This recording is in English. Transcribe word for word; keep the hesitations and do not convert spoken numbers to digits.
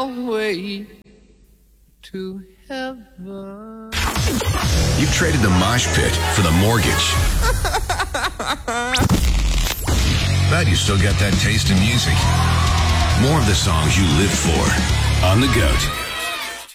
way to heaven. You've traded the mosh pit for the mortgage. But you still got that taste in music. More of the songs you live for on The Goat.